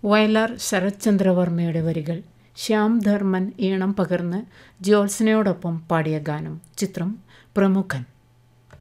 വയലാർ ശരത്ചന്ദ്രവർമ്മയുടെ വരികൾ, ശ്യാം ധർമ്മൻ ഈണം പകർന്ന് ജ്യോത്സനയോടൊപ്പം പാടിയ ഗാനം. ചിത്രം പ്രമുഖൻ.